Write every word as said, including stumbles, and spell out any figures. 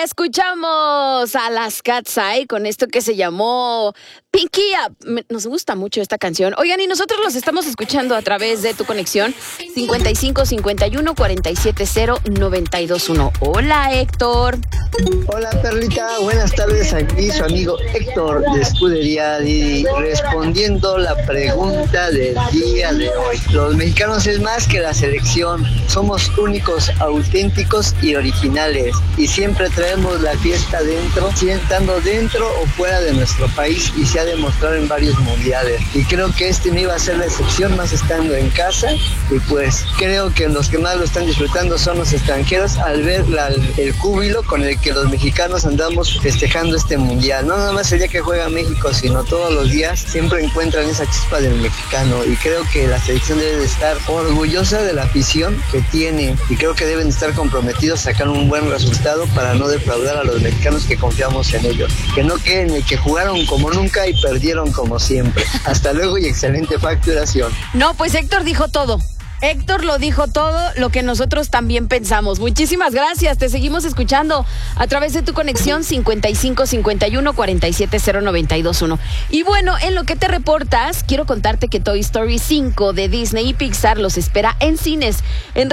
escuchamos a las Cat's Eye con esto que se llamó Pinky Up. Me- Nos gusta mucho esta canción. Oigan, y nosotros los estamos escuchando a través de tu conexión cincuenta y cinco cincuenta y uno cuarenta y siete cero noventa y dos uno. Hola, Héctor. Hola Perlita, buenas tardes, aquí su amigo Héctor de Escudería Didi, respondiendo la pregunta del día de hoy. Los mexicanos es más que la selección, somos únicos, auténticos y originales, y siempre traemos la fiesta dentro, si estando dentro o fuera de nuestro país, y se ha demostrado en varios mundiales, y creo que este no iba a ser la excepción, más estando en casa, y pues creo que los que más lo están disfrutando son los extranjeros al ver la, el júbilo con el que los mexicanos andamos festejando este mundial. No nada más el día que juega México, sino todos los días siempre encuentran esa chispa del mexicano, y creo que la selección debe de estar orgullosa de la afición que tiene, y creo que deben estar comprometidos a sacar un buen resultado para no defraudar a los mexicanos que confiamos en ellos, que no queden en el que jugaron como nunca y perdieron como siempre. Hasta luego y excelente facturación. No, pues Héctor dijo todo. Héctor lo dijo todo, lo que nosotros también pensamos. Muchísimas gracias, te seguimos escuchando a través de tu conexión cincuenta y cinco cincuenta y uno cuarenta y siete cero noventa y dos uno. Y bueno, en lo que te reportas, quiero contarte que Toy Story cinco de Disney y Pixar los espera en cines. En